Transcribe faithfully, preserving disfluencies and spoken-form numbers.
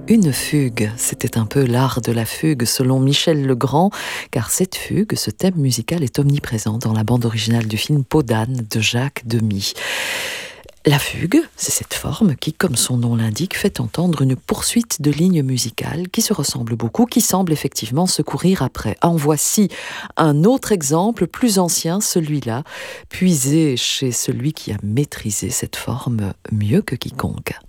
Une fugue, c'était un peu l'art de la fugue selon Michel Legrand, car cette fugue, ce thème musical est omniprésent dans la bande originale du film Peau d'âne de Jacques Demy. La fugue, c'est cette forme qui, comme son nom l'indique, fait entendre une poursuite de lignes musicales qui se ressemblent beaucoup, qui semblent effectivement se courir après. En voici un autre exemple, plus ancien, celui-là, puisé chez celui qui a maîtrisé cette forme mieux que quiconque.